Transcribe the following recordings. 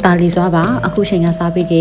တာလီစွာပါအခုချိန်ကစားပြီးက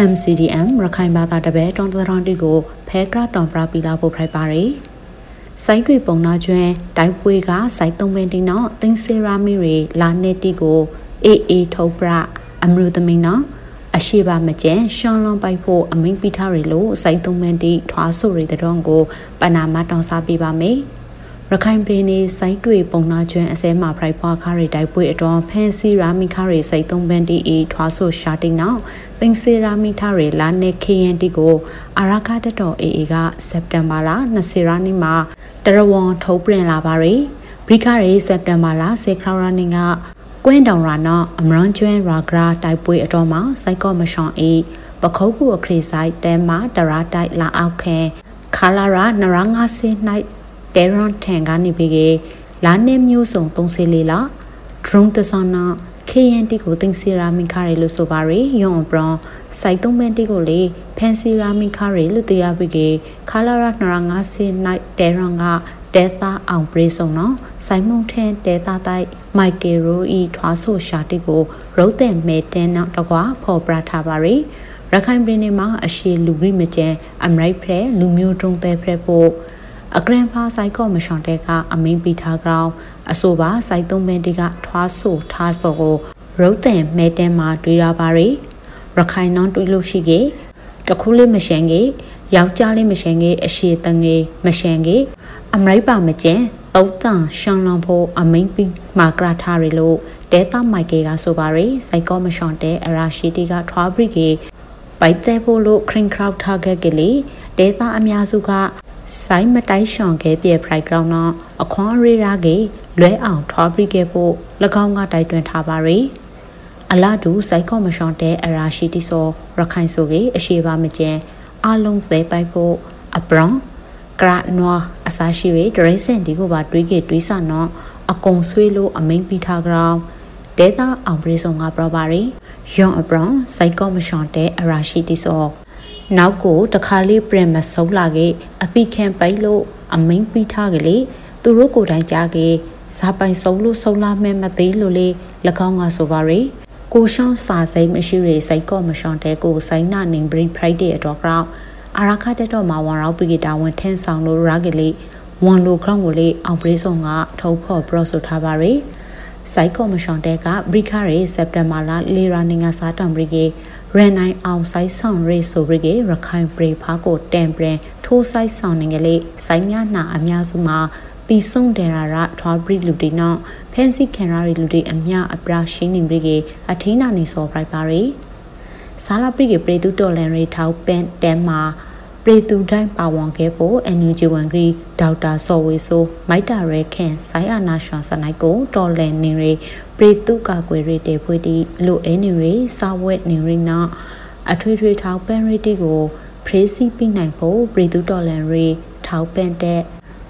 MCDM ရခိုင်ဘာသာတပည့်တောင်တရန်တီကိုဖဲကရတောင်ပရာပီလာဖို့ဖိုက်ပါရီစိုင်းတွေပုံနာကျွန်းတိုက်ပွဲကစိုက်သုံးပင်တီနော်တင်းစေရာမီရီလာနေတီကိုအေထုတ်ပရအမရုသမင်းနော်အရှိပါမကျန်ရှောင်းလွန်ပိုက်ဖို့အမိန်ပိထားရီလို့စိုက်သုံးပင်တီထွားဆိုရီတဲ့တော့ကိုပနာမတောင်စားပြပါမယ်ရခိုင်ပြည်နယ်စိုင်းတွေပုံနာကျွန်းအစဲမှာဖရိုက်ပွားခါရီတိုက်ပွဲအတွင်းဖန်စီရာမီခါရီစိုက်သုံးပန်တီထွားဆိုရှာတင်နောက်တင်စေရာမီထားရီလာနေ KNT ကိုအာရခတ်တော် AA ကစက်တင်ဘာလ20ရက်နေ့မှာတရဝံထုတ်ပြန်လာပါရီဘရိခါရီစက်တင်ဘာလ10ရက်နေ့ကကွင်းတောင်ရနော်အမရန်ကျွန်းရာဂရာတိုက်ပွဲအတွင်းမှာစိုက်ကောမရှောင်းပခုတ်ကူအခရီးဆိုင်တဲမှာတရာတိုက်လာအောက်ခဲခါလာရာနရငါစေနိုင်တဲရန်ထန်ကနေပြီးကလာနေမျိုးစုံ34လာဒရုန်းတဆနာ KNT ကိုတင်စီရာမီခါရီလို့ဆိုပါရီယွန်ဘရွန်စိုက်သုံးမန်တီကိုလေဖန်စီရာမီခါရီလို့တရားပြီးကခါလာရာ950နိုင်တဲရန်ကတဲသာအောင်ပရိဆုံနော်စိုက်မုံထန်တဲသာတိုက်မိုက်ကယ်ရိုဤထွားဆိုရှာတီကိုရုတ်တဲ့မဲတန်းနောက်တကွာဖော်ပြထားပါရီရခိုင်ပြည်နယ်မှာအရှိလူရိမကျန်အမရိဖရဲလူမျိုးတုံးတဲ့ဖရဲဖို့အဂရန်ဖာဆိုင်ကောမရှောင်းတဲ့ကအမင်းပီထားကောင်အဆိုပါစိုက်သုံးပင်တီကထွားဆိုထားစောကိုရုတ်တဲ့မဲတဲမှာတွေ့ရပါရီရခိုင်နောင်တွေ့လို့ရှိကေတခုလေးမရှန်ကေယောက်ျားလေးမရှန်ကေအရှိတငယ်မရှန်ကေအမရိပါမကျန်သုတ်တန်ရှောင်းလွန်ဖို့အမင်းပီမာကရာထားရီလို့တဲတာမိုက်ကယ်ကဆိုပါရီစိုက်ကောမရှောင်းတဲ့အရာရှိတီကထွားပရိကေပိုက်တဲ့ဖို့လို့ခရင်ခရောက်ထားခဲ့ကလေးတဲတာအများစုကစိုင်းမတိုက်ရှောင်ခဲ့ပြဖရိုက်ကောင်တော့အခွန်ရီရာကေလွဲအောင်ထွားပြီးခဲ့ဖို့၎င်းကတိုက်တွန်းထားပါရီအလားတူစိုက်ကောမရှောင်းတဲ့အရာရှိတိစောရခိုင်ဆိုကေအရှိပါမကျန်အလုံးသေးပိုက်ဖို့အပရောင်ကရနွာအစားရှိရီဒရိစန်ဒီကိုပါတွေးကေတွေးဆနော်အကုံဆွေးလို့အမိန်ပီထားကောင်ဒေတာအောင်ပရိဆုံကပြပါရီယွန်အပရောင်စိုက်ကောမရှောင်းတဲ့အရာရှိတိစောနောက်ကိုတခါလေးပြန်မဆုံးလာခဲ့အသီးခံပိုက်လို့အမိန်ပီးထားကလေးသူတို့ကိုယ်တိုင်ကြားခဲ့ဇာပိုင်ဆုံးလို့ဆုံးလာမဲမသေးလို့လေ၎င်းကဆိုပါရီကိုရှောင်းစာစိမ်မရှိရစိုက်ကောမရှောင်းတဲ့ကိုဆိုင်နာနေဘရီဖရိုက်တဲ့တော့ကောက်အာရခတဲ့တော့မှာဝန်ရောက်ပြီးတာဝန်ထင်းဆောင်လို့ရာကလေးဝန်လိုခေါင်းကိုလေအောင်ပရိဆုံကထုတ်ဖို့ပရော့ဆိုထားပါရီစိုက်ကောမရှောင်းတဲ့ကဘရိခါရီစက်တင်ဘာလလေရာနေငါစားတံဘရီကေရန်နိုင်အောင်စိုက်ဆောင်ရေးဆိုပြီးကရခိုင်ပြည်ဖားကိုတန်ပရင်ထိုးစိုက်ဆောင်နေကလေးစိုင်းများနာအများစုမှာတီဆုံတယ်ရာထွားပြီးလူတီနော်ဖန်စီကန်ရာရီလူတီအများအပရာရှိနေပြီးကအထင်းနာနေစောပြပါရီဆာလာပြီးကပြည်သူတော်လန်ရီထောက်ပန်တန်မှာပြည်သူတိုင်းပါဝင်ခဲ့ဖို့ NUG ဝန်ကြီးဒေါက်တာစောဝေဆိုမိုက်တာရဲခန့်ဆိုင်းအာနာရှောင်းစနိုက်ကိုတော်လန်နေရီပြည်သူကကွယ်ရတဲ့ဖွေတီလိုအဲနေရီစာဝက်နေရီနာအထွေထွေထောက်ပန်ရီတီကိုဖရေးစီပြီးနိုင်ဖို့ပြည်သူတော်လန်ရီထောက်ပန်တဲ့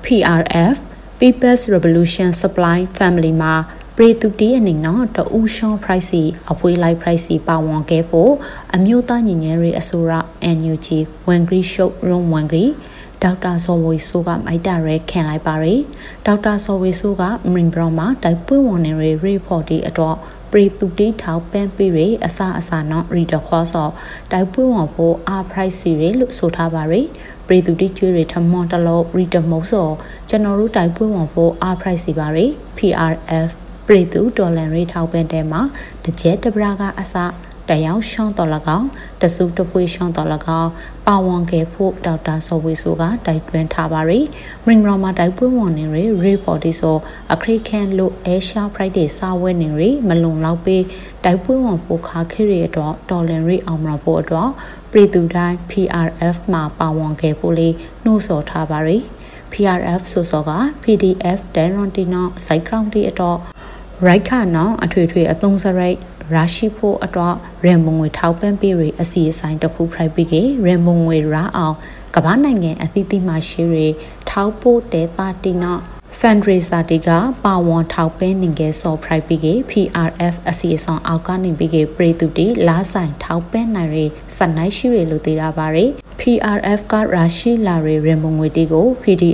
PRF People's Revolution Supply Family မှာပြည်သူတီးအနေနဲ့တူရှောင်း price အဖွေးလိုက် price ပါဝင်ခဲ့ဖို့အမျိုးသားညီညွတ်ရေးအစိုးရ NUG ဝန်ဂရီရှုပ်ရုံဝန်ဂရီဒေါက်တာစောဝေဆိုးကမိုက်တာရဲခံလိုက်ပါရီဒေါက်တာစောဝေဆိုးကမရင်ဘရောမှာတိုက်ပွဲဝင်နေရီ report ဒီအတွက်ပြည်သူတီထောက်ပံ့ပေးရအစအစနော်ရီတခေါ်စောတိုက်ပွဲဝင်ဖို့အာ price ရီလို့ဆိုထားပါရီပြည်သူတီကျွေးရထမွန်တလို့ရီတမုတ်စောကျွန်တော်တို့တိုက်ပွဲဝင်ဖို့အာ price ပါရီ PRF ပြည်သူဒေါ်လန်ရီထောက်ပံ့တဲ့မှာတကြက်တပရာကအစတယောက်ရှောင်းတော်၎င်းတစုတပွေရှောင်းတော်၎င်းပါဝင်ခဲ့ဖို့ဒေါက်တာစောဝေဆိုကတိုက်တွန်းထားပါရီမင်္ဂလာမှာတိုက်ပွဲဝင်နေရီ report ဒီဆိုအခရိကန်လို့အဲရှာဖရိုက်ဒေးစာဝဲနေရီမလုံလောက်ပေးတိုက်ပွဲဝင်ဖို့ခါခဲရတော့ဒေါ်လန်ရီအောင်မဖို့အတွက်ပြည်သူတိုင်း PRF မှာပါဝင်ခဲ့ဖို့လေးနှိုးဆော်ထားပါရီ PRF ဆိုစောက PDF ဒန်ရွန်တီနော်စိုက်ကောင်တီအတွက်ရိုက်ခါနော်အထွေထွေအသုံးစရိုက်ရရှိဖို့အတွက်ရန်မုံငွေထောက်ပံ့ပေးရအစီအဆိုင်တစ်ခုဖိုက်ပြီးကရန်မုံငွေရအောင်ကမ္ဘာနိုင်ငံအသီးသီးမှာရှိရထောက်ဖို့တဲတာတီနော် fundraiser တီကပါဝန်ထောက်ပံ့နေခဲ့စော်ဖိုက်ပြီးက PRF အစီအဆောင်အောက်ကနေပြီးကပြည်သူတီလားဆိုင်ထောက်ပံ့နိုင်ရစနိုင်ရှိရလို့သိရပါရ PRF ကရရှိလာရရန်မုံငွေတီကို